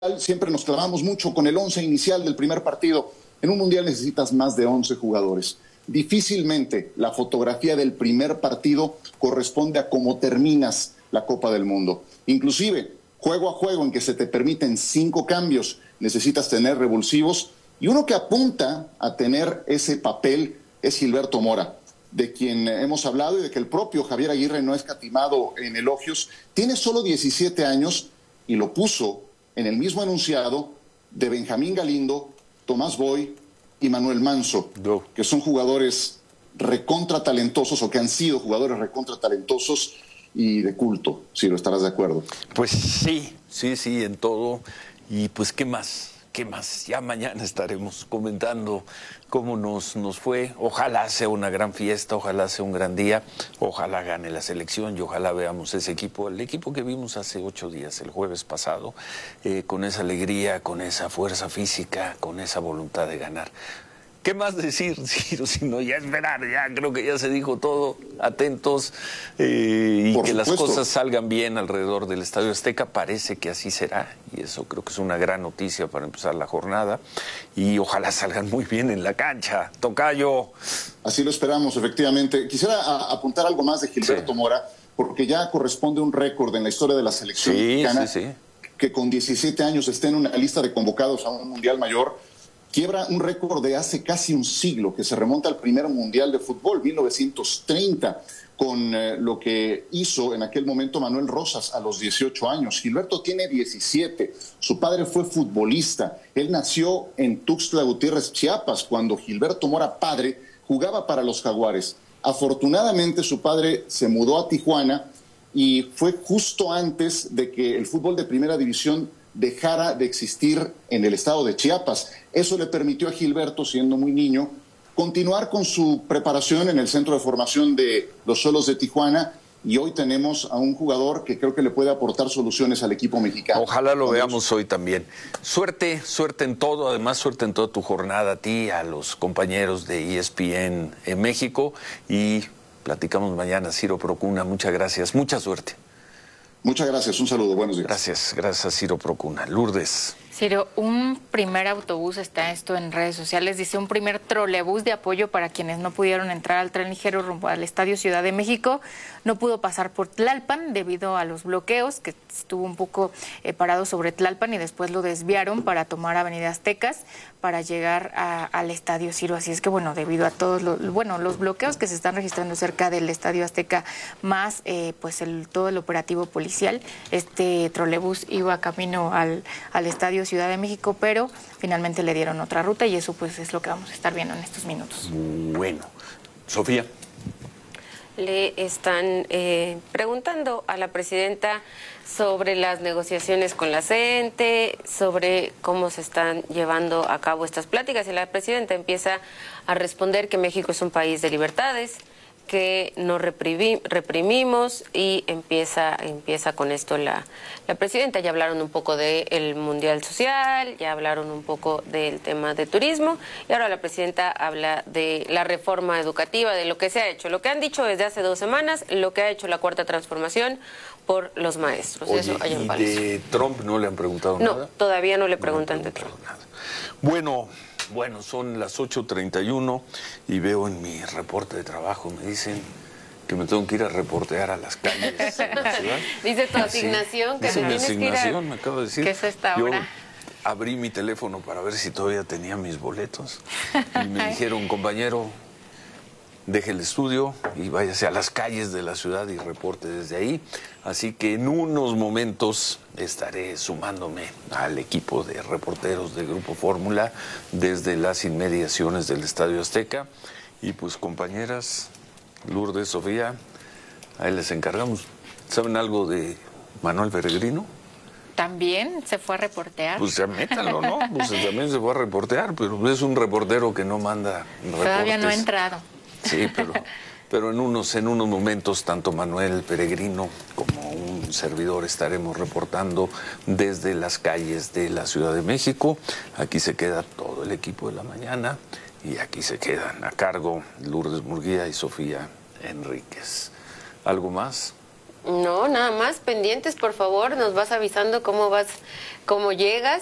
Siempre nos clavamos mucho con el 11 inicial del primer partido. En un mundial necesitas más de 11 jugadores. Difícilmente la fotografía del primer partido corresponde a cómo terminas la Copa del Mundo. Inclusive, juego a juego en que se te permiten 5 cambios, necesitas tener revulsivos, y uno que apunta a tener ese papel es Gilberto Mora, de quien hemos hablado y de que el propio Javier Aguirre no ha escatimado en elogios. Tiene solo 17 años y lo puso en el mismo enunciado de Benjamín Galindo, Tomás Boy y Manuel Manso, que son jugadores recontra talentosos, o que han sido jugadores recontra talentosos y de culto, si lo estarás de acuerdo. Pues sí, en todo. Y pues, ¿qué más? ¿Qué más? Ya mañana estaremos comentando cómo nos fue. Ojalá sea una gran fiesta, ojalá sea un gran día, ojalá gane la selección y ojalá veamos ese equipo, el equipo que vimos hace 8 días, el jueves pasado, con esa alegría, con esa fuerza física, con esa voluntad de ganar. ¿Qué más decir, Ciro? Sino ya esperar, ya creo que ya se dijo todo, atentos, y que las cosas salgan bien alrededor del Estadio Azteca. Parece que así será, y eso creo que es una gran noticia para empezar la jornada, y ojalá salgan muy bien en la cancha. Tocayo. Así lo esperamos, efectivamente. Quisiera apuntar algo más de Gilberto Mora, porque ya corresponde un récord en la historia de la selección mexicana, que con 17 años esté en una lista de convocados a un mundial mayor. Quiebra un récord de hace casi un siglo, que se remonta al primer mundial de fútbol, 1930, con lo que hizo en aquel momento Manuel Rosas a los 18 años. Gilberto tiene 17, su padre fue futbolista, él nació en Tuxtla Gutiérrez, Chiapas, cuando Gilberto Mora, padre, jugaba para los Jaguares. Afortunadamente su padre se mudó a Tijuana y fue justo antes de que el fútbol de primera división dejara de existir en el estado de Chiapas. Eso le permitió a Gilberto, siendo muy niño, continuar con su preparación en el centro de formación de los Xolos de Tijuana, y hoy tenemos a un jugador que creo que le puede aportar soluciones al equipo mexicano. Ojalá lo veamos hoy también. Suerte en todo, además suerte en toda tu jornada, a ti, a los compañeros de ESPN en México, y platicamos mañana. Ciro Procuna, muchas gracias, mucha suerte. Muchas gracias, un saludo, buenos días. Gracias Ciro Procuna. Lourdes. Ciro, un primer autobús, está esto en redes sociales, dice un primer trolebús de apoyo para quienes no pudieron entrar al tren ligero rumbo al Estadio Ciudad de México. No pudo pasar por Tlalpan debido a los bloqueos, que estuvo un poco parado sobre Tlalpan, y después lo desviaron para tomar Avenida Aztecas para llegar al Estadio, Ciro. Así es que, bueno, debido a todos los bloqueos que se están registrando cerca del Estadio Azteca, más todo el operativo policial, este trolebús iba camino al Estadio Ciudad de México, pero finalmente le dieron otra ruta, y eso pues es lo que vamos a estar viendo en estos minutos. Bueno, Sofía. Le están preguntando a la presidenta sobre las negociaciones con la CENTE, sobre cómo se están llevando a cabo estas pláticas, y la presidenta empieza a responder que México es un país de libertades, que no reprimimos, y empieza con esto la presidenta. Ya hablaron un poco del Mundial Social, ya hablaron un poco del tema de turismo, y ahora la presidenta habla de la reforma educativa, de lo que se ha hecho, lo que han dicho desde hace 2 semanas, lo que ha hecho la Cuarta Transformación por los maestros. Oye, eso allá en ¿y Palacio. de Trump no le han preguntado nada? No, todavía no le preguntan de Trump. Nada. Bueno, son las 8:31 y veo en mi reporte de trabajo, me dicen que me tengo que ir a reportear a las calles de la ciudad. Dice tu asignación, que dice me mi tienes que ir asignación, me acaba de decir. ¿Qué es esta Yo hora? abrí mi teléfono para ver si todavía tenía mis boletos y me dijeron, compañero, deje el estudio y váyase a las calles de la ciudad y reporte desde ahí. Así que en unos momentos estaré sumándome al equipo de reporteros de Grupo Fórmula desde las inmediaciones del Estadio Azteca. Y pues, compañeras, Lourdes, Sofía, ahí les encargamos. ¿Saben algo de Manuel Peregrino? ¿También se fue a reportear? Pues ya métanlo, ¿no? Pues también se fue a reportear, pero es un reportero que no manda reportes. Todavía no ha entrado. Sí, pero en unos momentos tanto Manuel Peregrino como un servidor estaremos reportando desde las calles de la Ciudad de México. Aquí se queda todo el equipo de la mañana y aquí se quedan a cargo Lourdes Murguía y Sofía Enríquez. ¿Algo más? No, nada más, pendientes, por favor, nos vas avisando cómo llegas.